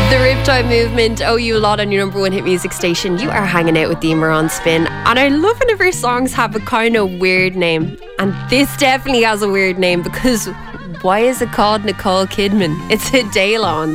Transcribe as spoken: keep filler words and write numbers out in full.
The Riptide Movement owe you a lot on your number one hit music station. You are hanging out with Deemer on Spin. And I love whenever songs have a kind of weird name. And this definitely has a weird name because why is it called Nicole Kidman? It's Adele on